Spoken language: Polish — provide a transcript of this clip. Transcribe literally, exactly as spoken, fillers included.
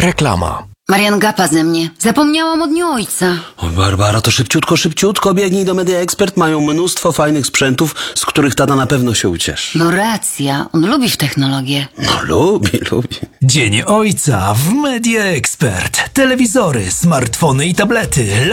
Reklama. Marian gapa ze mnie. Zapomniałam od dnia ojca. O, Barbara, to szybciutko, szybciutko biegnij do Media Expert. Mają mnóstwo fajnych sprzętów, z których tata na pewno się ucieszy. No racja, on lubi w technologię. No lubi, lubi. Dzień Ojca w Media Expert. Telewizory, smartfony i tablety.